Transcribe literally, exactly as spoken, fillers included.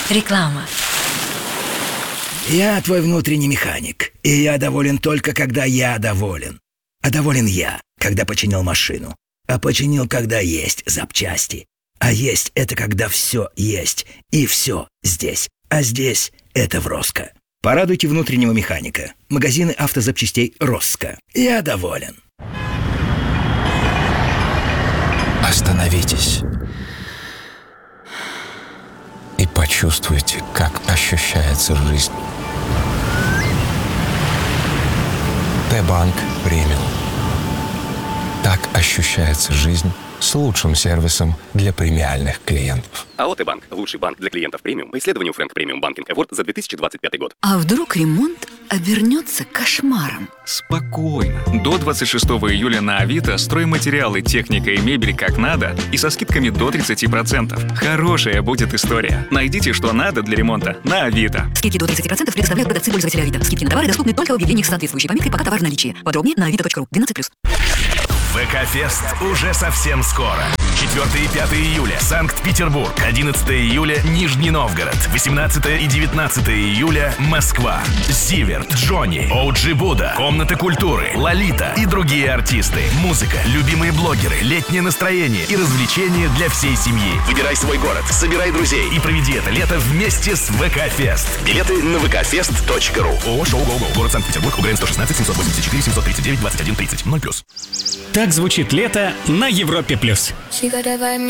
Реклама. Я твой внутренний механик, и я доволен только, когда я доволен. А доволен я, когда починил машину. А починил, когда есть запчасти. А есть — это когда все есть, и все здесь. А здесь — это в Роско. Порадуйте внутреннего механика. Магазины автозапчастей Роско. Я доволен. Остановитесь и почувствуйте, как ощущается жизнь. Т-банк премиум. Так ощущается жизнь с лучшим сервисом для премиальных клиентов. АО «Т-банк» – лучший банк для клиентов премиум по исследованию Frank Premium Banking Award за две тысячи двадцать пятый год. А вдруг ремонт обернется кошмаром? Спокойно. До двадцать шестого июля на Авито стройматериалы, техника и мебель как надо и со скидками до тридцати процентов. Хорошая будет история. Найдите, что надо для ремонта на Авито. Скидки до тридцати процентов предоставляют продавцы пользователя Авито. Скидки на товары доступны только в объявлениях с соответствующей пометкой «Пока товар в наличии». Подробнее на авито точка ру. двенадцать плюс. ВК-фест уже совсем скоро. четвёртого и пятого июля Санкт-Петербург, одиннадцатого июля Нижний Новгород, восемнадцатого и девятнадцатого июля Москва. Зиверт, Джонни, Оуджи Буда, Комната культуры, Лолита и другие артисты. Музыка, любимые блогеры, летнее настроение и развлечения для всей семьи. Выбирай свой город, собирай друзей и проведи это лето вместе с ВК-фест. Билеты на вэ ка фест точка ру. ООО «Шоу Го-Го». Город Санкт-Петербург. УГРН сто шестнадцать семьсот восемьдесят четыре семьсот тридцать девять двадцать один тридцать. ноль плюс. Так звучит лето на Европе плюс.